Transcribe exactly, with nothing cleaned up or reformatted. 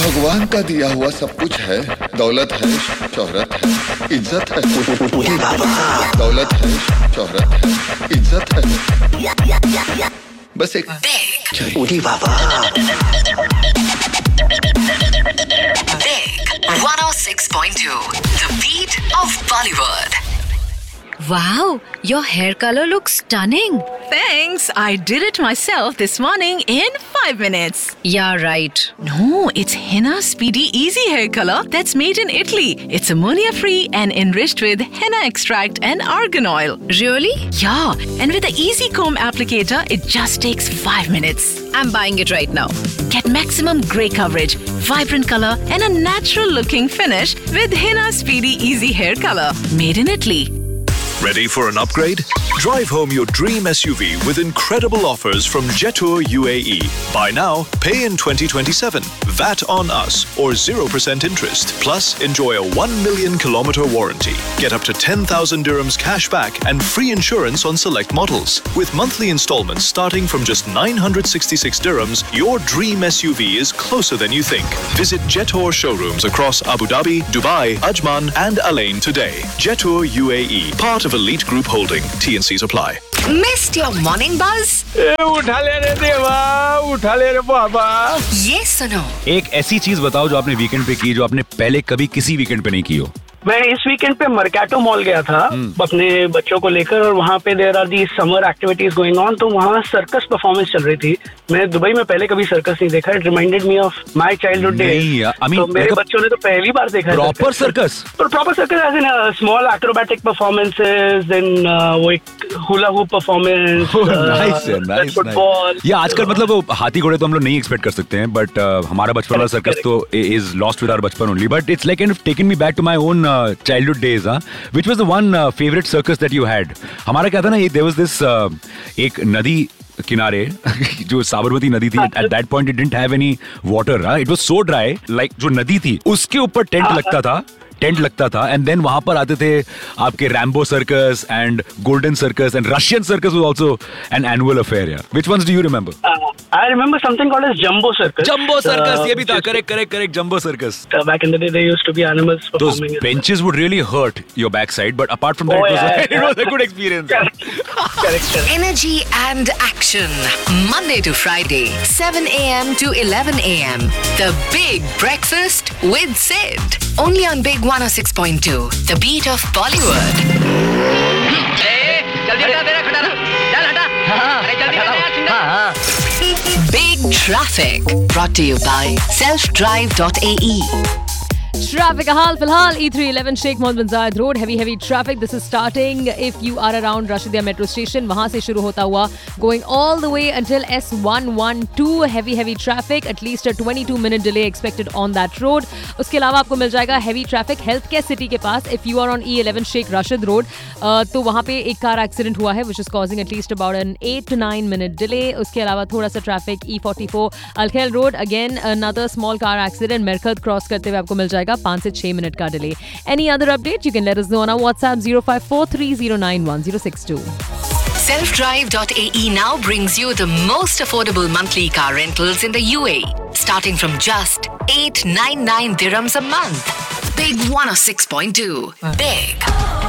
भगवान का दिया हुआ सब कुछ है, दौलत है, शोहरत है, इज्जत है। दौलत है, शोहरत है, इज्जत है, बस एक उड़ी बाबा। Big one oh six point two, the beat of Bollywood. Wow, your hair color looks stunning. Thanks. I did it myself this morning in five minutes. Yeah, right. No, it's Henna Speedy Easy Hair Color that's made in Italy. It's ammonia free and enriched with henna extract and argan oil. Really? Yeah, and with the Easy Comb applicator, it just takes five minutes. I'm buying it right now. Get maximum grey coverage, vibrant color, and a natural looking finish with Henna Speedy Easy Hair Color. Made in Italy. Ready for an upgrade? Drive home your dream S U V with incredible offers from Jetour U A E. Buy now, pay in twenty twenty-seven. V A T on us or zero percent interest. Plus, enjoy a one million kilometer warranty. Get up to ten thousand dirhams cash back and free insurance on select models. With monthly installments starting from just nine hundred sixty-six dirhams, your dream S U V is closer than you think. Visit Jetour showrooms across Abu Dhabi, Dubai, Ajman and Alain today. Jetour U A E, part of Elite Group Holding. T and C's apply. Missed your morning buzz? उठा ले रे देवा, उठा ले रे बाबा। ये सुनो, एक ऐसी चीज बताओ जो आपने वीकेंड पे की जो आपने पहले कभी किसी वीकेंड पे नहीं की हो। मैं इस वीकेंड पे मर्काटो मॉल गया था अपने बच्चों को लेकर और वहाँ पे there are the summer activities going on, तो वहाँ सर्कस परफॉर्मेंस चल रही थी। मैं दुबई में पहले कभी सर्कस नहीं देखा। It reminded me of my childhood days. तो मेरे बच्चों ने तो पहली बार देखा प्रॉपर सर्कस। और proper circus as in small acrobatic performances, then वो एक hula hoop performance, nice nice football. या आजकल मतलब वो हाथी घोड़े तो हम लोग नहीं एक्सपेक्ट कर सकते हैं, बट हमारा बचपन वाला सर्कस तो इज लॉस्ट विद आवर बचपन only, but it's like kind of taken me back to my own childhood days, huh? Which was the one uh, favorite circus that you had? हमारा क्या था ना, there was this uh, एक नदी किनारे जो साबरमती नदी थी, at that point it didn't have any water, huh? It was so dry, like जो नदी थी उसके ऊपर टेंट लगता था टेंट लगता था एंड देन वहां पर आते थे आपके Rambo circus and golden circus and Russian circus was also an annual affair. यार which once do you remember? I remember something called as jumbo circus. Jumbo circus, ये भी था, correct correct correct, jumbo circus. Back in the day there used to be animals performing. Those benches would really hurt your backside, but apart from that, oh, it, was yeah, a, yeah. it was a good experience. Correct, correct. energy and action. Monday to Friday, seven a.m. to eleven a.m. The Big Breakfast with Sid. Only on Big one oh six point two, the beat of Bollywood. Big Traffic, brought to you by self drive dot a e. Traffic का हाल फिलहाल E three eleven Sheikh Mohammed bin Zayed Road, heavy heavy traffic. This is starting if you are around Rashidia Metro Station, वहाँ से शुरू होता हुआ going all the way until S one twelve, heavy heavy traffic, at least a twenty-two minute delay expected on that road. उसके अलावा आपको मिल जाएगा heavy traffic Healthcare City के पास if you are on E eleven Sheikh Rashid Road, uh, तो वहाँ पे एक car accident हुआ है which is causing at least about an eight to nine minute delay. उसके अलावा थोड़ा सा traffic E forty-four Al Khail Road, again another small car accident, Merkad cross करते हुए आपको मिल जाएगा पाँच से छह मिनट का delay. Any other update you can let us know on our WhatsApp zero five four three zero nine one zero six two. self drive dot a e now brings you the most affordable monthly car rentals in the U A E, starting from just eight hundred ninety-nine dirhams a month. Big one oh six point two. Big